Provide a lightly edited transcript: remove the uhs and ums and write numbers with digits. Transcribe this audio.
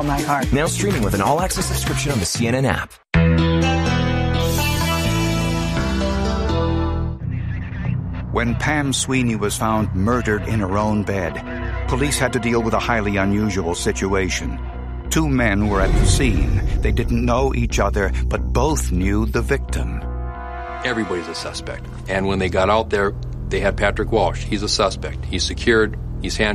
my heart. Now streaming with an all-access subscription on the CNN app. When Pam Sweeney was found murdered in her own bed, police had to deal with a highly unusual situation. Two men were at the scene. They didn't know each other, but both knew the victim. Everybody's a suspect. And when they got out there, they had Patrick Walsh. He's a suspect. He's secured. He's handcuffed.